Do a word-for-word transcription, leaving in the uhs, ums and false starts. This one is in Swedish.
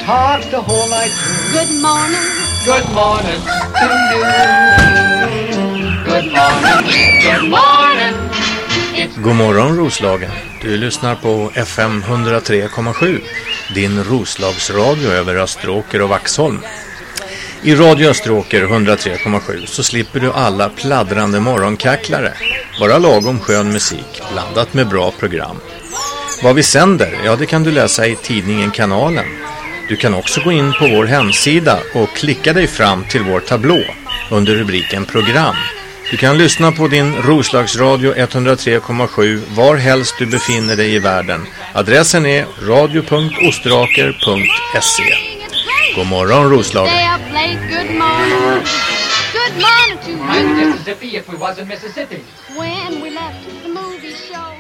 talk the whole night through. Good morning. Good morning to you. Good morning. Good morning. God morgon Roslagen. Du lyssnar på F M hundra tre komma sju. Din Roslagsradio över Österåker och Vaxholm. I Radio Österåker hundra tre komma sju så slipper du alla pladdrande morgonkacklare. Bara lagom skön musik blandat med bra program. Vad vi sänder, ja det kan du läsa i tidningen Kanalen. Du kan också gå in på vår hemsida och klicka dig fram till vår tablå under rubriken program. Du kan lyssna på din Roslagsradio hundra tre komma sju var helst du befinner dig i världen. Adressen är radio punkt ostraker punkt se. God morgon Roslagen. Good morning. Good morning to you. I'm Mississippi if we wasn't Mississippi. When we left the movie show.